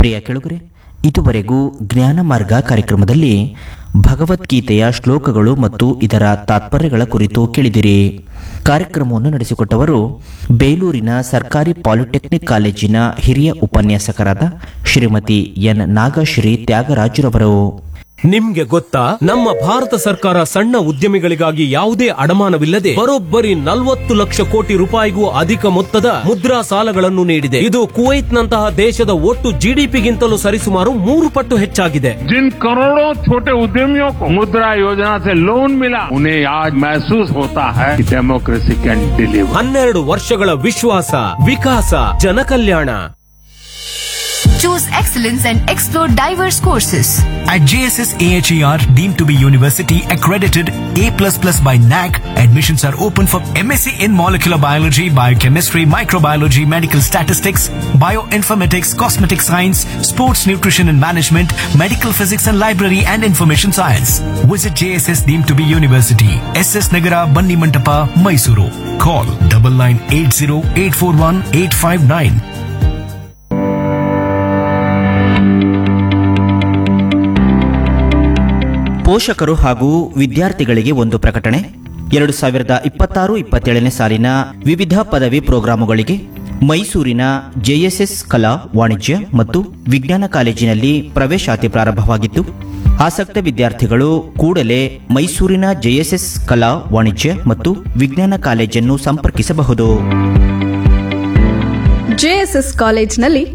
ಪ್ರಿಯ ಕೆಳಗರೆ, ಇದುವರೆಗೂ ಜ್ಞಾನ ಮಾರ್ಗ ಕಾರ್ಯಕ್ರಮದಲ್ಲಿ ಭಗವದ್ಗೀತೆಯ ಶ್ಲೋಕಗಳು ಮತ್ತು ಇದರ ತಾತ್ಪರ್ಯಗಳ ಕುರಿತು ಕೇಳಿದಿರಿ. ಕಾರ್ಯಕ್ರಮವನ್ನು ನಡೆಸಿಕೊಟ್ಟವರು ಬೇಲೂರಿನ ಸರ್ಕಾರಿ ಪಾಲಿಟೆಕ್ನಿಕ್ ಕಾಲೇಜಿನ ಹಿರಿಯ ಉಪನ್ಯಾಸಕರಾದ ಶ್ರೀಮತಿ ಎನ್ ನಾಗಶ್ರೀ ತ್ಯಾಗರಾಜುರವರು. ನಿಮ್ಗೆ ಗೊತ್ತಾ, ನಮ್ಮ ಭಾರತ ಸರ್ಕಾರ ಸಣ್ಣ ಉದ್ಯಮಿಗಳಿಗಾಗಿ ಯಾವುದೇ ಅಡಮಾನವಿಲ್ಲದೆ ಬರೋಬ್ಬರಿ 40 ಲಕ್ಷ ಕೋಟಿ ರೂಪಾಯಿಗೂ ಅಧಿಕ ಮೊತ್ತದ ಮುದ್ರಾ ಸಾಲಗಳನ್ನು ನೀಡಿದೆ. ಇದು ಕುವೈತ್ನಂತಹ ದೇಶದ ಒಟ್ಟು ಜಿಡಿಪಿಗಿಂತಲೂ ಸರಿಸುಮಾರು 3 ಪಟ್ಟು ಹೆಚ್ಚಾಗಿದೆ. जिन करोड़ों छोटे उद्यमियों को मुद्रा योजना से लोन मिला, उन्हें आज महसूस होता है कि डेमोक्रेसी कैन डिलीवर. 12 ವರ್ಷಗಳ ವಿಶ್ವಾಸ, ವಿಕಾಸ, ಜನಕಲ್ಯಾಣ. Choose excellence and explore diverse courses. At JSS AHER, deemed to be university accredited A++ by NAC, admissions are open for MSc in molecular biology, biochemistry, microbiology, medical statistics, bioinformatics, cosmetic science, sports nutrition and management, medical physics and library and information science. Visit JSS deemed to be university, SS Nagara, Banni Mantapa, Mysuru. Call 9980841859. ಪೋಷಕರು ಹಾಗೂ ವಿದ್ಯಾರ್ಥಿಗಳಿಗೆ ಒಂದು ಪ್ರಕಟಣೆ. 2026-27ನೇ ಸಾಲಿನ ವಿವಿಧ ಪದವಿ ಪ್ರೋಗ್ರಾಮುಗಳಿಗೆ ಮೈಸೂರಿನ JSS ಕಲಾ, ವಾಣಿಜ್ಯ ಮತ್ತು ವಿಜ್ಞಾನ ಕಾಲೇಜಿನಲ್ಲಿ ಪ್ರವೇಶಾತಿ ಪ್ರಾರಂಭವಾಗಿದ್ದು, ಆಸಕ್ತ ವಿದ್ಯಾರ್ಥಿಗಳು ಕೂಡಲೇ ಮೈಸೂರಿನ ಜೆಎಸ್ಎಸ್ ಕಲಾ, ವಾಣಿಜ್ಯ ಮತ್ತು ವಿಜ್ಞಾನ ಕಾಲೇಜನ್ನು ಸಂಪರ್ಕಿಸಬಹುದು. ಜೆಎಸ್ಎಸ್ ಕಾಲೇಜಿನಲ್ಲಿ